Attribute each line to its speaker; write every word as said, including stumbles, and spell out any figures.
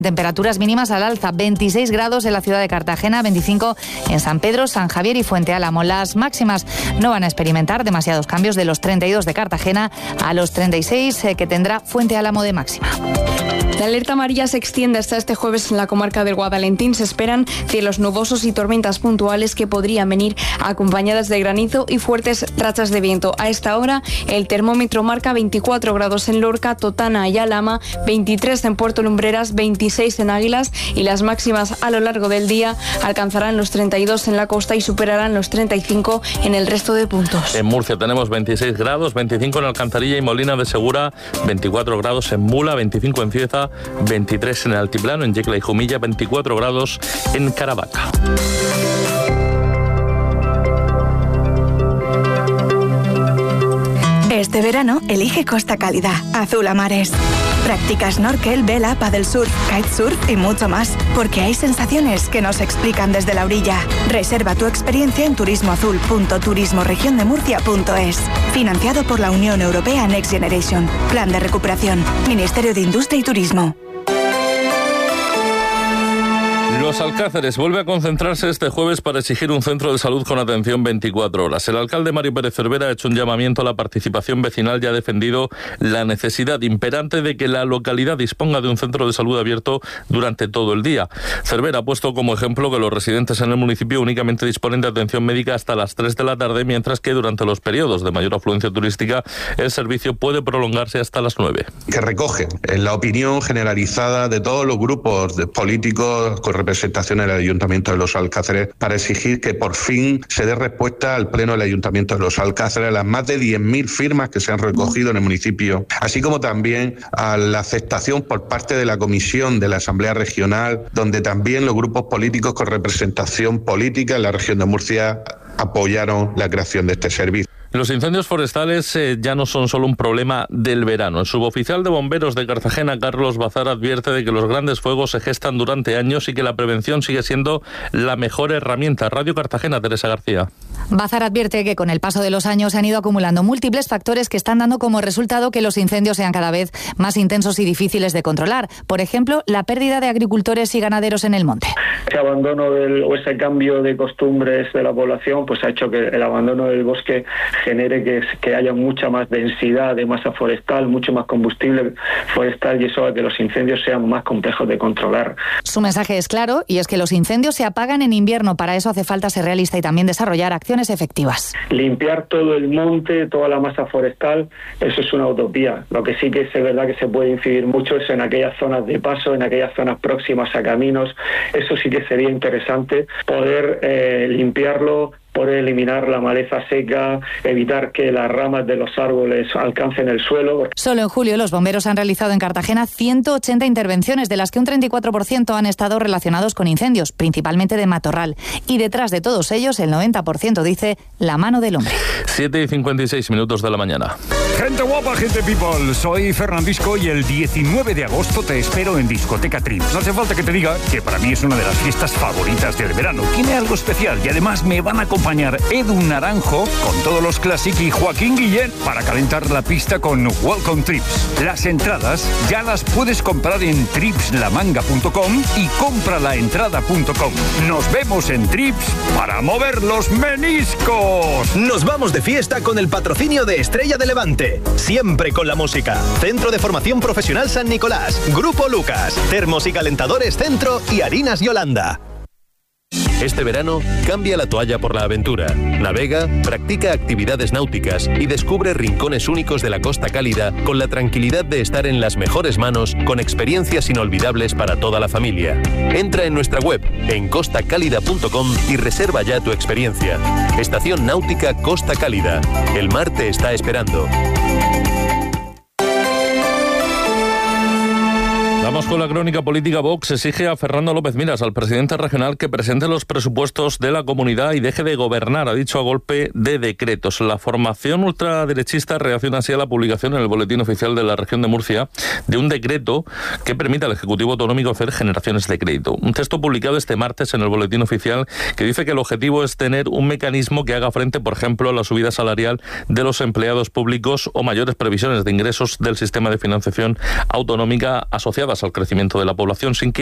Speaker 1: Temperaturas mínimas al alza, veintiséis grados en la ciudad de Cartagena, veinticinco en San Pedro, San Javier y Fuente Álamo. Las máximas no van a experimentar demasiados cambios, de los treinta y dos de Cartagena a los treinta y seis que tendrá Fuente Álamo de máxima.
Speaker 2: La alerta amarilla se extiende hasta este jueves en la comarca del Guadalentín. Se esperan cielos nubosos y tormentas puntuales que podrían venir acompañadas de granizo y fuertes rachas de viento. A esta hora el termómetro marca veinticuatro grados en Lorca, Totana y Alhama, veintitrés en Puerto Lumbreras, veintiséis en Águilas, y las máximas a lo largo del día alcanzarán los treinta y dos en la costa y superarán los treinta y cinco en el resto de puntos.
Speaker 3: En Murcia tenemos veintiséis grados, veinticinco en Alcantarilla y Molina de Segura, veinticuatro grados en Mula, veinticinco en Cieza, veintitrés en el Altiplano, en Yecla y Jumilla, veinticuatro grados en Caravaca.
Speaker 4: Este verano elige Costa Cálida, azul a mares. Practica snorkel, vela, paddle surf, kitesurf y mucho más, porque hay sensaciones que no se explican desde la orilla. Reserva tu experiencia en turismoazul punto turismo región de murcia punto es. Financiado por la Unión Europea Next Generation. Plan de recuperación. Ministerio de Industria y Turismo.
Speaker 3: Los Alcáceres vuelve a concentrarse este jueves para exigir un centro de salud con atención veinticuatro horas. El alcalde Mario Pérez Cervera ha hecho un llamamiento a la participación vecinal y ha defendido la necesidad imperante de que la localidad disponga de un centro de salud abierto durante todo el día. Cervera ha puesto como ejemplo que los residentes en el municipio únicamente disponen de atención médica hasta las tres de la tarde, mientras que durante los periodos de mayor afluencia turística el servicio puede prolongarse hasta las nueve.
Speaker 5: Que recoge la opinión generalizada de todos los grupos de políticos con representación en el Ayuntamiento de Los Alcáceres para exigir que por fin se dé respuesta al Pleno del Ayuntamiento de Los Alcáceres a las más de diez mil firmas que se han recogido en el municipio, así como también a la aceptación por parte de la Comisión de la Asamblea Regional, donde también los grupos políticos con representación política en la región de Murcia apoyaron la creación de este servicio.
Speaker 3: Los incendios forestales eh, ya no son solo un problema del verano. El suboficial de bomberos de Cartagena, Carlos Bazar, advierte de que los grandes fuegos se gestan durante años y que la prevención sigue siendo la mejor herramienta. Radio Cartagena, Teresa García.
Speaker 1: Bazar advierte que con el paso de los años se han ido acumulando múltiples factores que están dando como resultado que los incendios sean cada vez más intensos y difíciles de controlar. Por ejemplo, la pérdida de agricultores y ganaderos en el monte.
Speaker 6: Ese abandono del, o ese cambio de costumbres de la población pues ha hecho que el abandono del bosque genere que, que haya mucha más densidad de masa forestal, mucho más combustible forestal, y eso hace que los incendios sean más complejos de controlar.
Speaker 1: Su mensaje es claro, y es que los incendios se apagan en invierno. Para eso hace falta ser realista y también desarrollar acciones efectivas.
Speaker 6: Limpiar todo el monte, toda la masa forestal, eso es una utopía. Lo que sí que es verdad que se puede incidir mucho es en aquellas zonas de paso, en aquellas zonas próximas a caminos. Eso sí que sería interesante poder eh, limpiarlo, poder eliminar la maleza seca, evitar que las ramas de los árboles alcancen el suelo.
Speaker 1: Solo en julio los bomberos han realizado en Cartagena ciento ochenta intervenciones, de las que un treinta y cuatro por ciento han estado relacionados con incendios, principalmente de matorral. Y detrás de todos ellos, el noventa por ciento dice la mano del hombre.
Speaker 3: siete y cincuenta y seis minutos de la mañana.
Speaker 7: Gente guapa, gente people, soy Fernandisco y el diecinueve de agosto te espero en Discoteca Trips. No hace falta que te diga que para mí es una de las fiestas favoritas del verano. Tiene algo especial y además me van a acompañar Edu Naranjo con todos los Classic y Joaquín Guillén para calentar la pista con Welcome Trips. Las entradas ya las puedes comprar en trips la manga punto com y compralaentrada punto com. Nos vemos en Trips para mover los meniscos.
Speaker 8: Nos vamos de fiesta con el patrocinio de Estrella de Levante. Siempre con la música. Centro de Formación Profesional San Nicolás. Grupo Lucas. Termos y calentadores Centro y Harinas Yolanda.
Speaker 9: Este verano, cambia la toalla por la aventura. Navega, practica actividades náuticas y descubre rincones únicos de la Costa Cálida con la tranquilidad de estar en las mejores manos, con experiencias inolvidables para toda la familia. Entra en nuestra web, en costa cálida punto com, y reserva ya tu experiencia. Estación Náutica Costa Cálida. El mar te está esperando.
Speaker 3: Vamos con la crónica política. Vox exige a Fernando López Miras, al presidente regional, que presente los presupuestos de la comunidad y deje de gobernar, ha dicho, a golpe de decretos. La formación ultraderechista reacciona así a la publicación en el Boletín Oficial de la Región de Murcia de un decreto que permite al Ejecutivo Autonómico hacer generaciones de crédito. Un texto publicado este martes en el Boletín Oficial que dice que el objetivo es tener un mecanismo que haga frente, por ejemplo, a la subida salarial de los empleados públicos o mayores previsiones de ingresos del sistema de financiación autonómica asociadas al al crecimiento de la población sin que